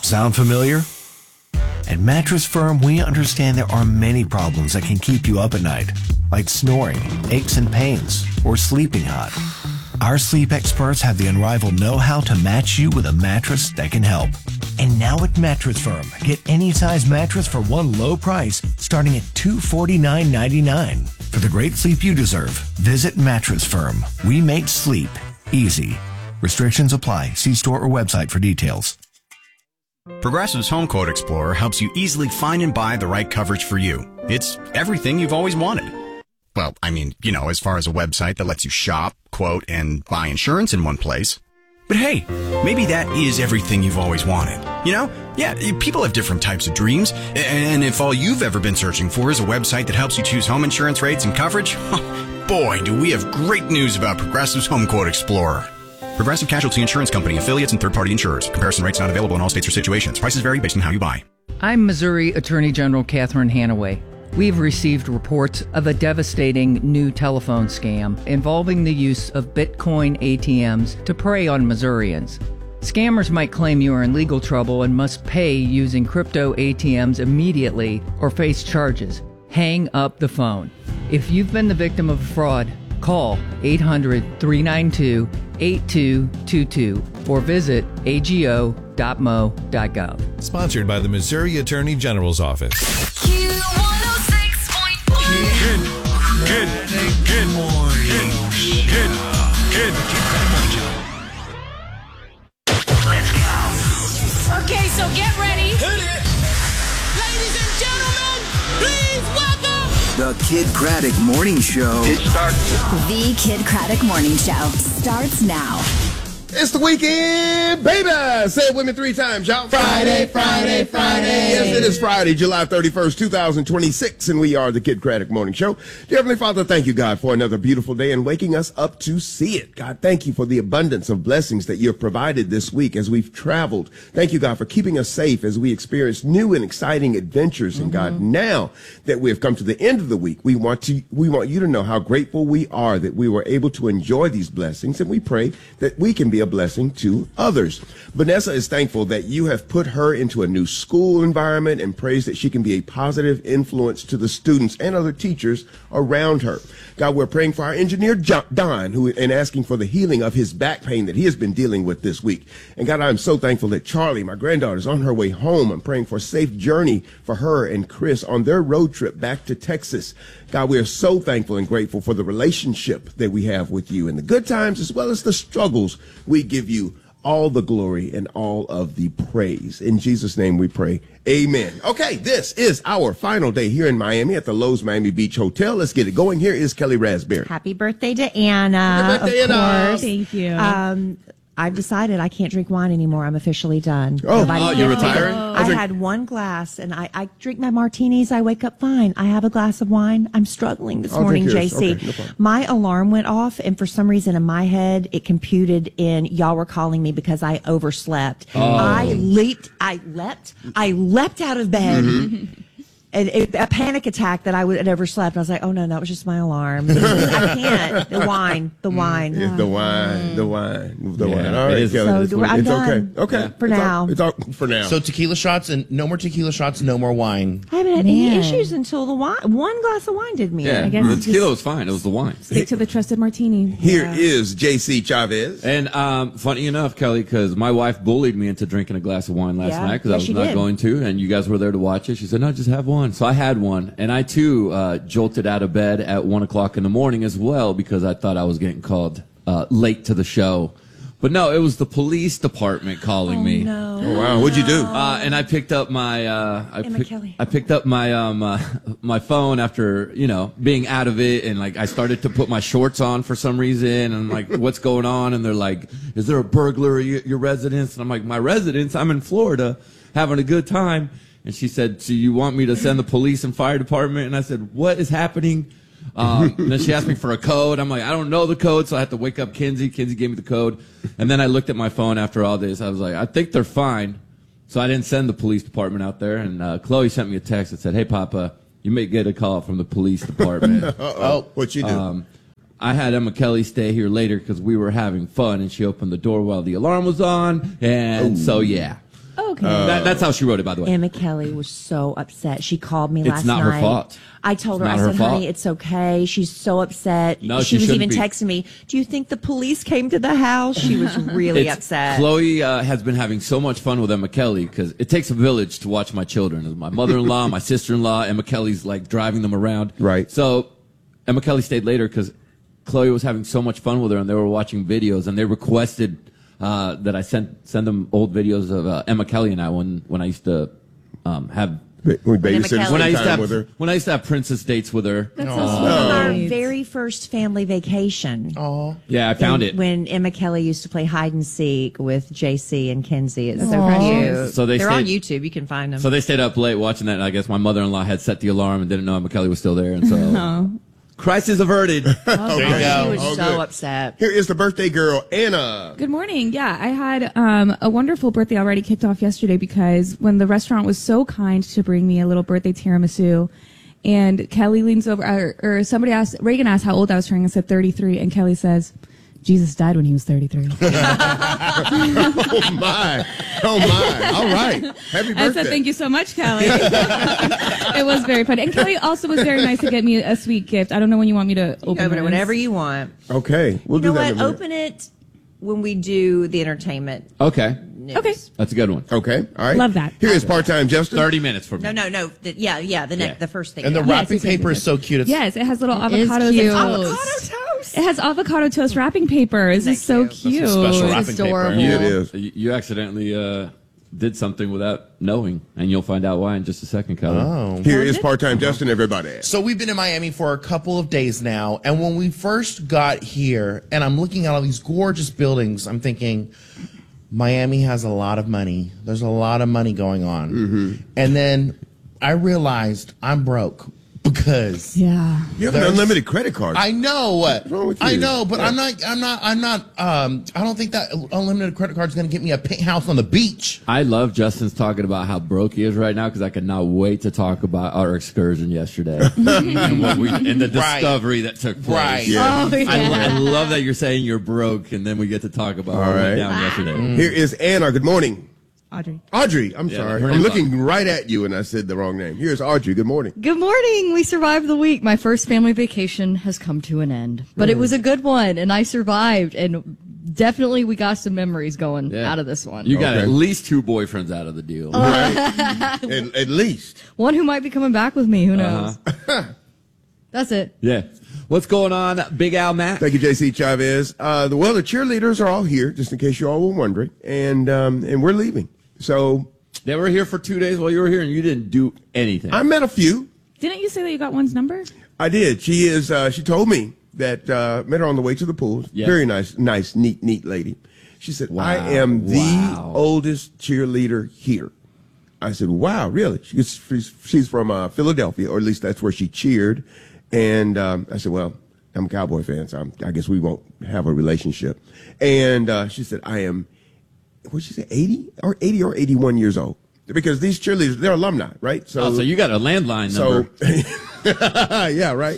Sound familiar? At Mattress Firm, we understand there are many problems that can keep you up at night, like snoring, aches and pains, or sleeping hot. Our sleep experts have the unrivaled know-how to match you with a mattress that can help. And now at Mattress Firm, get any size mattress for one low price starting at $249.99. For the great sleep you deserve, visit Mattress Firm. We make sleep easy. Restrictions apply. See store or website for details. Progressive's Home Quote Explorer helps you easily find and buy the right coverage for you. It's everything you've always wanted. Well, I mean, as far as a website that lets you shop, quote, and buy insurance in one place. But hey, maybe that is everything you've always wanted. Yeah, people have different types of dreams. And if all you've ever been searching for is a website that helps you choose home insurance rates and coverage, boy, do we have great news about Progressive's Home Quote Explorer. Progressive Casualty Insurance Company, affiliates, and third-party insurers. Comparison rates not available in all states or situations. Prices vary based on how you buy. I'm Missouri Attorney General Catherine Hanaway. We've received reports of a devastating new telephone scam involving the use of Bitcoin ATMs to prey on Missourians. Scammers might claim you are in legal trouble and must pay using crypto ATMs immediately or face charges. Hang up the phone. If you've been the victim of a fraud, call 800-392-8222 or visit ago.mo.gov. Sponsored by the Missouri Attorney General's Office. Good morning. Good. Let's go. Okay, so get ready. Hit it. Ladies and gentlemen, please welcome The Kid Craddock Morning Show. It starts. The Kid Craddock Morning Show starts now. It's the weekend, baby! Say it with me 3 times, y'all. Friday. Yes, it is Friday, July 31st, 2026, and we are the Kid Craddock Morning Show. Dear Heavenly Father, thank you, God, for another beautiful day and waking us up to see it. God, thank you for the abundance of blessings that you have provided this week as we've traveled. Thank you, God, for keeping us safe as we experience new and exciting adventures. And God, now that we have come to the end of the week, we want you to know how grateful we are that we were able to enjoy these blessings, and we pray that we can be a blessing to others. Vanessa is thankful that you have put her into a new school environment and prays that she can be a positive influence to the students and other teachers around her. God, we're praying for our engineer, Don, and asking for the healing of his back pain that he has been dealing with this week. And God, I'm so thankful that Charlie, my granddaughter, is on her way home. I'm praying for a safe journey for her and Chris on their road trip back to Texas. God, we are so thankful and grateful for the relationship that we have with you in the good times as well as the struggles. We give you all the glory and all of the praise. In Jesus' name we pray. Amen. Okay, this is our final day here in Miami at the Lowe's Miami Beach Hotel. Let's get it going. Here is Kelly Raspberry. Happy birthday to Anna. Happy birthday, of Anna. course. Thank you. I've decided I can't drink wine anymore. I'm officially done. You're retiring? I had one glass, and I drink my martinis. I wake up fine. I have a glass of wine. I'm struggling this morning, JC. Okay, no problem. My alarm went off, and for some reason in my head, it computed in y'all were calling me because I overslept. I leapt out of bed. A panic attack that I would have never slept. I was like, oh, no, that was just my alarm. I can't. The wine. Yeah, the wine. All right, So Kelly, I'm it's done. okay. For now. It's all for now. So tequila shots and no more tequila shots, no more wine. I haven't had any issues until the wine. One glass of wine did me. Yeah, I guess the tequila was fine. It was the wine. Stick to the trusted martini. Here is JC Chavez. And funny enough, Kelly, because my wife bullied me into drinking a glass of wine last night because I was not going to, and you guys were there to watch it. She said, no, just have one. So I had one, and I, too, jolted out of bed at 1 o'clock in the morning as well because I thought I was getting called late to the show. But no, it was the police department calling me. No. Oh, wow. What'd you do? And I picked up my I picked up my my phone after, being out of it, and I started to put my shorts on for some reason, and I'm like, what's going on? And they're like, is there a burglar at your residence? And I'm like, my residence? I'm in Florida having a good time. And she said, so you want me to send the police and fire department? And I said, what is happening? And then she asked me for a code. I'm like, I don't know the code, so I had to wake up Kinsey. Kinsey gave me the code. And then I looked at my phone after all this. I was like, I think they're fine. So I didn't send the police department out there. And Chloe sent me a text that said, hey, Papa, you may get a call from the police department. What'd you do? I had Emma Kelly stay here later because we were having fun, and she opened the door while the alarm was on. And so, yeah. Okay. That's how she wrote it, by the way. Emma Kelly was so upset. She called me It's last not night. her fault. I told her, It's I not her said, fault. honey, it's okay. She's so upset. No, she was even shouldn't be. texting me, do you think the police came to the house? She was really upset. Chloe has been having so much fun with Emma Kelly because it takes a village to watch my children. My mother-in-law, my sister-in-law, Emma Kelly's like driving them around. Right. So Emma Kelly stayed later because Chloe was having so much fun with her, and they were watching videos, and they requested that I send them old videos of Emma Kelly and I when I used to have. When I used to have princess dates with her. That's on our very first family vacation. Oh, yeah, I found it when Emma Kelly used to play hide and seek with JC and Kenzie. It's so Aww. cute. So they're on YouTube. You can find them. So they stayed up late watching that, and I guess my mother-in-law had set the alarm and didn't know Emma Kelly was still there, and so crisis averted. There you go. She was so upset. Here is the birthday girl, Anna. Good morning. Yeah, I had a wonderful birthday already kicked off yesterday because when the restaurant was so kind to bring me a little birthday tiramisu, and Kelly leans over, or somebody asked, Reagan asked how old I was turning. I said 33, and Kelly says, Jesus died when he was 33. Oh my. All right. Happy birthday. I said, thank you so much, Kelly. It was very funny. And Kelly also was very nice to get me a sweet gift. I don't know when you want me to open it. Whenever you want. Okay. We'll you know do that what? in a minute. Open it when we do the entertainment. Okay. News. Okay. That's a good one. Okay. All right. Love that. Here is part-time Justin. 30 minutes for me. No. The first thing. And the wrapping paper is so cute. It's Yes, it has little It is avocados. cute. and Avocado toast. toast. It has avocado toast wrapping paper. This is so cute. That's a special wrapping It's paper. adorable. Yeah, it is. You accidentally did something without knowing, and you'll find out why in just a second, Kelly. Oh. Here is part-time Justin, everybody. So we've been in Miami for a couple of days now, and when we first got here, and I'm looking at all these gorgeous buildings, I'm thinking, Miami has a lot of money. There's a lot of money going on. Mm-hmm. And then I realized I'm broke because Yeah. You have an unlimited credit card. I know. What's wrong with you? I know, but Yeah. I don't think that unlimited credit card is going to get me a penthouse on the beach. I love Justin's talking about how broke he is right now because I cannot wait to talk about our excursion yesterday and the discovery that took place. Right. Yeah. Oh, yeah. I love that you're saying you're broke, and then we get to talk about what went down yesterday. Here is Anna. Good morning. Audrey. I'm Yeah, sorry. her I'm name's looking right at you and I said the wrong name. Here's Audrey. Good morning. Good morning. We survived the week. My first family vacation has come to an end, but it was a good one, and I survived. And definitely, we got some memories going out of this one. You got at least 2 boyfriends out of the deal. Right. at least. One who might be coming back with me. Who knows? That's it. Yeah. What's going on, Big Al Matt? Thank you, JC Chavez. The cheerleaders are all here, just in case you all were wondering, and we're leaving. So they were here for 2 days while you were here, and you didn't do anything. I met a few. Didn't you say that you got one's number? I did. She is. She told me that met her on the way to the pool. Yeah. Very nice, neat lady. She said, Wow. "I am the oldest cheerleader here." I said, "Wow, really?" She's from Philadelphia, or at least that's where she cheered. And I said, "Well, I'm a Cowboy fan, so I guess we won't have a relationship." And she said, "I am." What did she say? 80 or 81 years old. Because these cheerleaders, they're alumni, right? So you got a landline number. Yeah, right.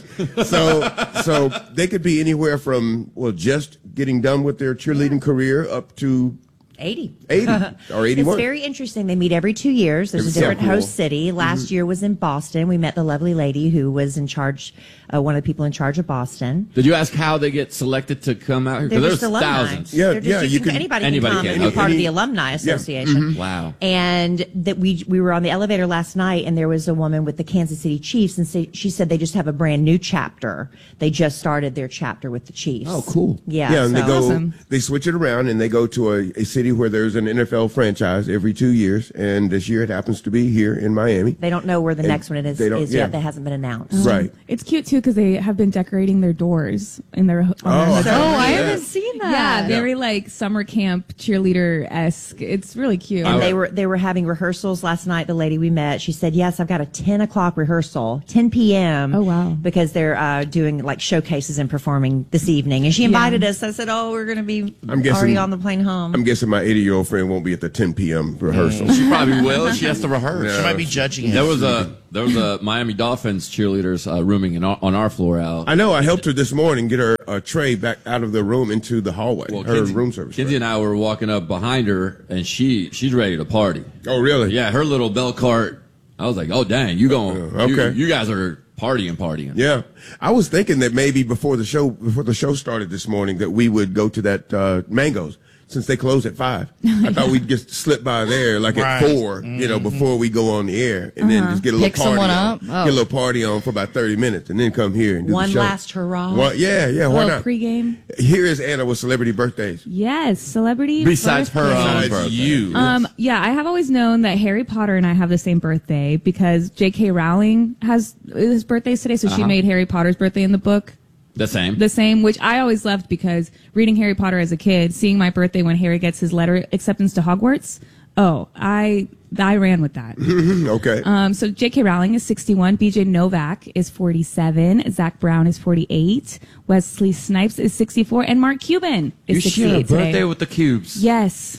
So they could be anywhere from, just getting done with their cheerleading career up to 80 or 81. It's very interesting. They meet every 2 years. There's a different host city. Last year was in Boston. We met the lovely lady who was in charge, one of the people in charge of Boston. Did you ask how they get selected to come out here? They're Because just there's alumni. thousands. Anybody can come and be part of the Alumni Association. Wow. And that we were on the elevator last night, and there was a woman with the Kansas City Chiefs, and she said they just have a brand new chapter. They just started their chapter with the Chiefs. Oh, cool. Yeah. Yeah, and so. they go, Awesome. they switch it around, and they go to a city where there's an NFL franchise every 2 years, and this year it happens to be here in Miami. They don't know where the And next one is yet. That hasn't been announced. Right. It's cute too because they have been decorating their doors in their. I haven't seen that. Yeah, very like summer camp cheerleader esque. It's really cute. And they were having rehearsals last night. The lady we met, she said, "Yes, I've got a 10 o'clock rehearsal, 10 p.m. Oh wow! Because they're doing like showcases and performing this evening." And she invited us. I said, "Oh, we're going to be already on the plane home." I'm guessing my 80-year-old friend won't be at the 10 p.m. rehearsal. She probably will. She has to rehearse. She might be judging it. There was a Miami Dolphins cheerleaders rooming on our floor out. I know. I helped her this morning get her tray back out of the room into the hallway. Well, her room service. Kinsey and I were walking up behind her, and she's ready to party. Oh, really? Yeah, her little bell cart. I was like, oh, dang, you going? Okay. You guys are partying. Yeah, I was thinking that maybe before the show started this morning that we would go to that Mango's. Since they close at 5, I thought we'd just slip by there like at 4, before we go on the air, and then just get a little Pick someone up. Get a little party on for about 30 minutes, and then come here and do one the show. last hurrah. Why little not? pregame. Here is Anna with celebrity birthdays. Yes, celebrity. Besides her own birthday. birthday. You. Yeah, I have always known that Harry Potter and I have the same birthday because J.K. Rowling has his birthday today, so she made Harry Potter's birthday in the book. The same, which I always loved because reading Harry Potter as a kid, seeing my birthday when Harry gets his letter acceptance to Hogwarts, I ran with that. Okay. So J.K. Rowling is 61, B.J. Novak is 47, Zach Brown is 48, Wesley Snipes is 64, and Mark Cuban is 68 You share a birthday today. with the Cubes. Yes.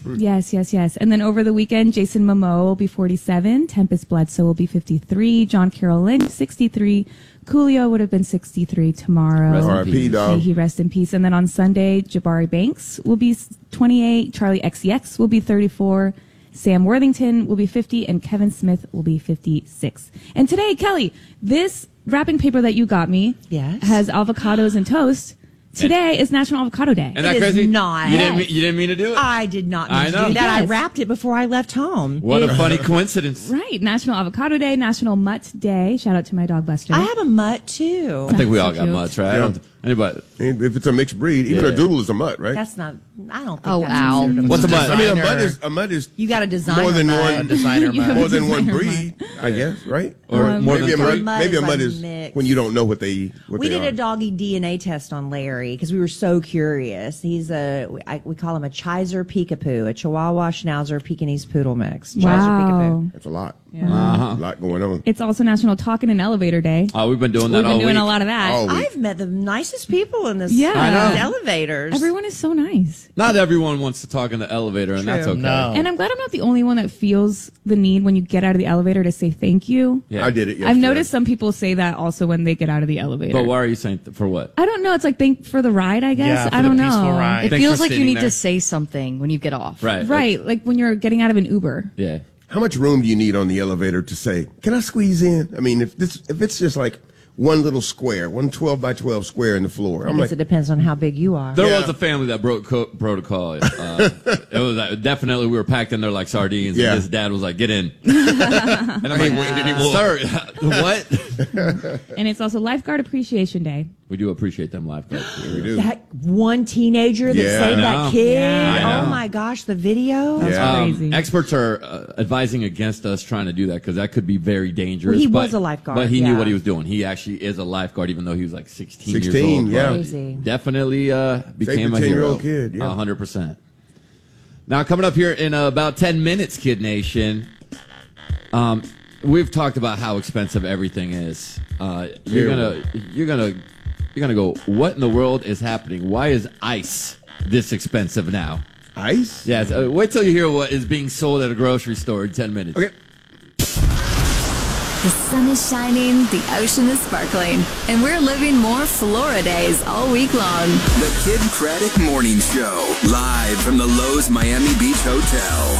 And then over the weekend, Jason Momoa will be 47, Tempest Bledsoe will be 53, John Carroll Lynch 63, Coolio would have been 63 tomorrow. R.I.P. dog. May he rest in peace. And then on Sunday, Jabari Banks will be 28, Charlie XCX will be 34, Sam Worthington will be 50, and Kevin Smith will be 56. And today, Kelly, this wrapping paper that you got me has avocados and toast. Today is National Avocado Day. And that It is crazy? not. You didn't mean to do it? I did not mean I to know. do that. I Yes. wrapped it before I left home. What a funny coincidence. Right. National Avocado Day, National Mutt Day. Shout out to my dog, Buster. I have a mutt, too. I think we all So got cute. mutts, right? Yeah. Anybody? If it's a mixed breed, even a doodle is a mutt, right? That's not, I don't think Oh, that's ow. considered a What's a mutt. mutt? I mean, a mutt is You got a designer more than mutt. one designer You mutt. have more a than one designer breed, I guess, right? Or more maybe than a three? mutt. Maybe a Mutt mutt is is a mix. when you don't know what they We did are. a doggy DNA test on Larry because we were so curious. He's we call him a Chiser Peekapoo, a Chihuahua Schnauzer Pekingese Poodle mix. Chiser Peekapoo. That's a lot. Uh-huh. A lot going on. It's also National Talk in an Elevator Day. Oh, we've been doing that We've all been doing week. a lot of that. All week. I've met the nicest people in this Yeah. I know. elevators. Everyone is so nice. Not everyone wants to talk in the elevator, and that's okay. No. And I'm glad I'm not the only one that feels the need when you get out of the elevator to say thank you. Yeah. I did it yesterday. I've noticed some people say that also when they get out of the elevator. But why are you saying for what? I don't know. It's like thank for the ride, I guess. Yeah, for I don't the peaceful know. ride. It Thanks feels for like you sitting need there. to say something when you get off. Right. Right. Like when you're getting out of an Uber. Yeah. How much room do you need on the elevator to say, "Can I squeeze in?" I mean, if it's just like one little square, one 12 by 12 square in the floor, I I'm guess like, it depends on how big you are. There Yeah. was a family that broke protocol. It was definitely we were packed in there like sardines, Yeah. and his dad was like, "Get in." And I'm like, "Sir, what?" And it's also Lifeguard Appreciation Day. We do appreciate them lifeguards. we do. That one teenager that Yeah, saved I that know. kid. Yeah, I know. Oh my gosh, the video. Yeah. Crazy. Experts are advising against us trying to do that because that could be very dangerous. Well, he but, was a lifeguard, but he knew yeah. what he was doing. He actually is a lifeguard, even though he was like 16 years 16, old. yeah. but Crazy. Definitely became the a hero. 10-year-old kid, yeah. 100%. Now, coming up here in about 10 minutes, Kid Nation, we've talked about how expensive everything is. You're gonna go, what in the world is happening? Why is ice this expensive now? Ice? Yes. Wait till you hear what is being sold at a grocery store in 10 minutes. Okay. The sun is shining, the ocean is sparkling, and we're living more Flora days all week long. The Kid Craddock Morning Show, live from the Lowe's Miami Beach Hotel.